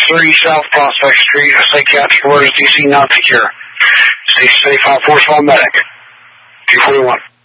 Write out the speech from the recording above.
630 South Prospect Street. Psychiatric emergency, not secure. Stay safe, Hot Force Medic. 241.